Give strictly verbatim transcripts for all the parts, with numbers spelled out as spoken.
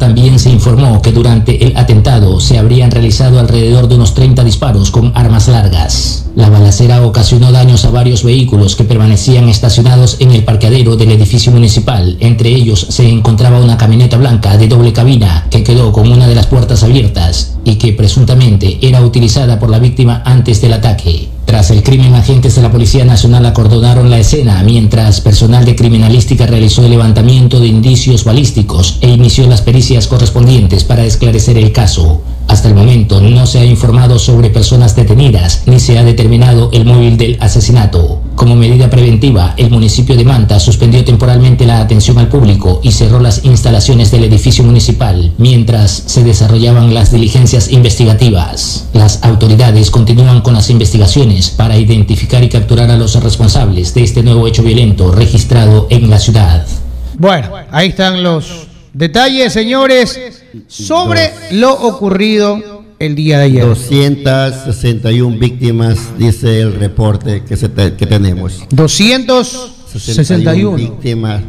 También se informó que durante el atentado se habrían realizado alrededor de unos treinta disparos con armas largas. La balacera ocasionó daños a varios vehículos que permanecían estacionados en el parqueadero del edificio municipal. Entre ellos se encontraba una camioneta blanca de doble cabina que quedó con una de las puertas abiertas y que presuntamente era utilizada por la víctima antes del ataque. Tras el crimen, agentes de la Policía Nacional acordonaron la escena, mientras personal de criminalística realizó el levantamiento de indicios balísticos e inició las pericias correspondientes para esclarecer el caso. Hasta el momento no se ha informado sobre personas detenidas ni se ha determinado el móvil del asesinato. Como medida preventiva, el municipio de Manta suspendió temporalmente la atención al público y cerró las instalaciones del edificio municipal mientras se desarrollaban las diligencias investigativas. Las autoridades continúan con las investigaciones para identificar y capturar a los responsables de este nuevo hecho violento registrado en la ciudad. Bueno, ahí están los detalles, señores, sobre lo ocurrido el día de ayer. doscientas sesenta y una víctimas, dice el reporte que, se te, que tenemos. doscientas sesenta y uno víctimas.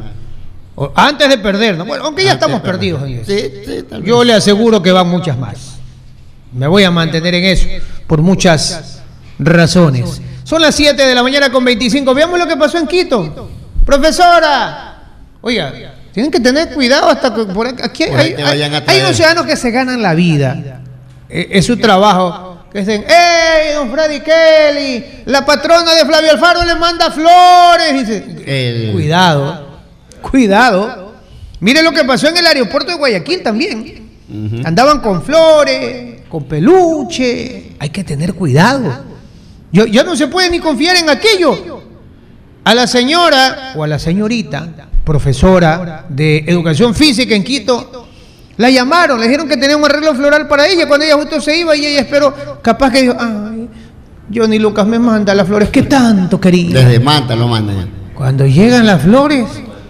Antes de perder, ¿no? Bueno, aunque ya Antes estamos perdidos. Sí, sí, yo le aseguro que van muchas más. Me voy a mantener en eso por muchas razones. Son las siete de la mañana con veinticinco. Veamos lo que pasó en Quito. Profesora, oiga, tienen que tener cuidado hasta que por aquí hay, hay, hay unos ciudadanos que se ganan la vida. Es, es su trabajo. Que dicen, ¡hey, don Freddy Kelly! La patrona de Flavio Alfaro le manda flores. Dice, el... Cuidado, cuidado. Mire lo que pasó en el aeropuerto de Guayaquil también. Uh-huh. Andaban con flores, con peluche. Hay que tener cuidado. Yo, yo no se puede ni confiar en aquello. A la señora o a la señorita profesora de educación física en Quito, la llamaron, le dijeron que tenía un arreglo floral para ella cuando ella justo se iba y ella esperó, capaz que dijo, ay, Johnny Lucas me manda las flores, ¿qué tanto quería? Desde Manta lo mandan. Cuando llegan las flores,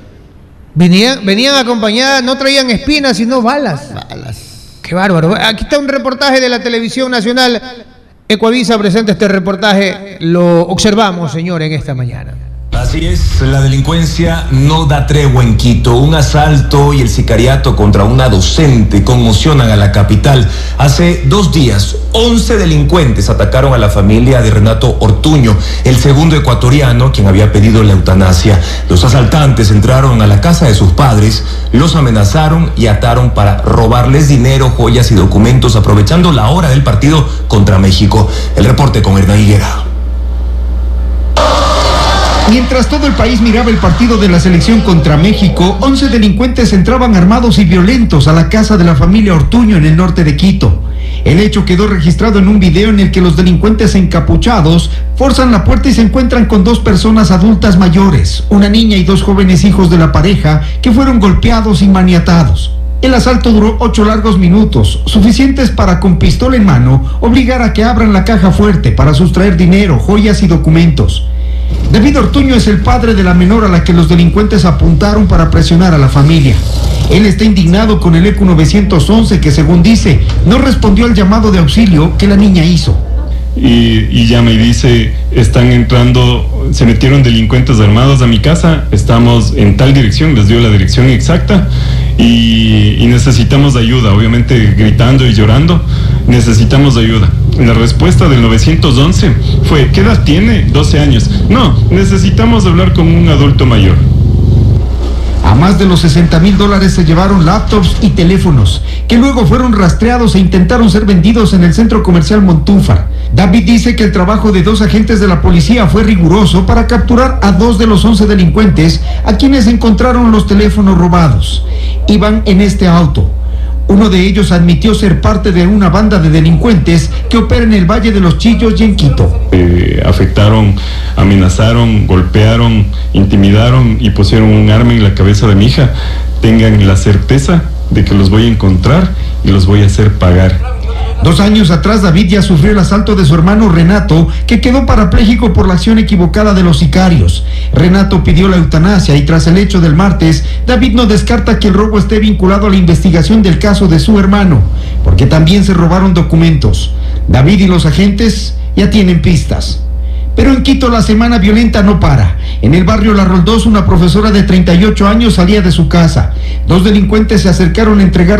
venían, venían acompañadas, no traían espinas sino balas. Balas. Qué bárbaro. Aquí está un reportaje de la televisión nacional. Ecuavisa presenta este reportaje, lo observamos, señor, en esta mañana. Así es, la delincuencia no da tregua en Quito. Un asalto y el sicariato contra una docente conmocionan a la capital. Hace dos días, once delincuentes atacaron a la familia de Renato Ortuño, el segundo ecuatoriano quien había pedido la eutanasia. Los asaltantes entraron a la casa de sus padres, los amenazaron y ataron para robarles dinero, joyas y documentos, aprovechando la hora del partido contra México. El reporte con Hernán Higuera. Mientras todo el país miraba el partido de la selección contra México, once delincuentes entraban armados y violentos a la casa de la familia Ortuño en el norte de Quito. El hecho quedó registrado en un video en el que los delincuentes encapuchados forzan la puerta y se encuentran con dos personas adultas mayores, una niña y dos jóvenes hijos de la pareja que fueron golpeados y maniatados. El asalto duró ocho largos minutos, suficientes para, con pistola en mano, obligar a que abran la caja fuerte para sustraer dinero, joyas y documentos. David Ortuño es el padre de la menor a la que los delincuentes apuntaron para presionar a la familia. Él está indignado con el E C U nueve once que, según dice, no respondió al llamado de auxilio que la niña hizo. Y, y llama y dice, están entrando, se metieron delincuentes armados a mi casa, estamos en tal dirección, les dio la dirección exacta y, y necesitamos ayuda, obviamente gritando y llorando, necesitamos ayuda. La respuesta del nueve once fue, ¿qué edad tiene? doce años. No, necesitamos hablar con un adulto mayor. A más de los sesenta mil dólares se llevaron laptops y teléfonos, que luego fueron rastreados e intentaron ser vendidos en el centro comercial Montúfar. David dice que el trabajo de dos agentes de la policía fue riguroso para capturar a dos de los once delincuentes a quienes encontraron los teléfonos robados. Iban en este auto. Uno de ellos admitió ser parte de una banda de delincuentes que opera en el Valle de los Chillos y en Quito. Eh, afectaron, amenazaron, golpearon, intimidaron y pusieron un arma en la cabeza de mi hija. Tengan la certeza de que los voy a encontrar y los voy a hacer pagar. Dos años atrás, David ya sufrió el asalto de su hermano Renato, que quedó parapléjico por la acción equivocada de los sicarios. Renato pidió la eutanasia y tras el hecho del martes, David no descarta que el robo esté vinculado a la investigación del caso de su hermano, porque también se robaron documentos. David y los agentes ya tienen pistas. Pero en Quito la semana violenta no para. En el barrio La Roldós, una profesora de treinta y ocho años salía de su casa. Dos delincuentes se acercaron a entregar